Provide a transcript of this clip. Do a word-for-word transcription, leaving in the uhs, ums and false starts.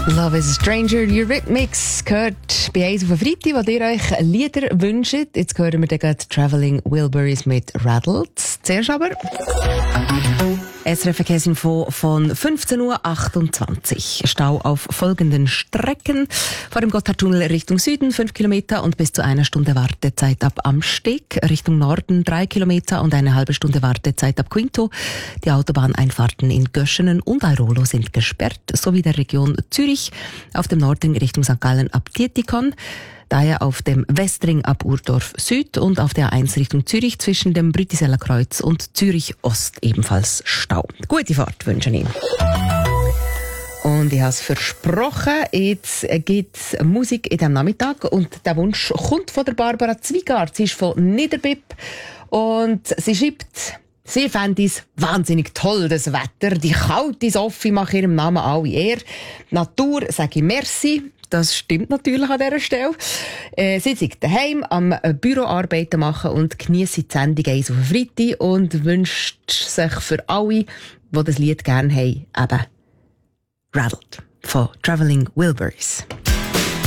Love is a Stranger, Eurythmics gehört bei eins auf den Freitag, wo ihr euch Lieder wünscht. Jetzt hören wir dann gerade Travelling Wilburys mit Rattled. Zuerst aber S R F Verkehrsinfo von fünfzehn Uhr achtundzwanzig. Stau auf folgenden Strecken. Vor dem Gotthardtunnel Richtung Süden fünf Kilometer und bis zu einer Stunde Wartezeit ab Amsteg. Richtung Norden drei Kilometer und eine halbe Stunde Wartezeit ab Quinto. Die Autobahneinfahrten in Göschenen und Airolo sind gesperrt, sowie der Region Zürich. Auf dem Norden Richtung Sankt Gallen ab Dietikon. Daher auf dem Westring ab Urdorf Süd und auf der A eins Richtung Zürich zwischen dem Brütiseller Kreuz und Zürich Ost ebenfalls Stau. Gute Fahrt wünsche ich Ihnen. Und ich habe es versprochen, jetzt gibt es Musik in diesem Nachmittag und der Wunsch kommt von der Barbara Zwigart. Sie ist von Niederbipp und sie schreibt: Sie fände es wahnsinnig toll, das Wetter. Die kalte Sophie macht ihrem Namen alle Ehre. Natur sage ich merci. Das stimmt natürlich an dieser Stelle. Äh, sie sind daheim am Büroarbeiten machen und genießt die Sendung eins auf den Freitag und wünscht sich für alle, die das Lied gerne haben, eben Rattled von Travelling Wilburys.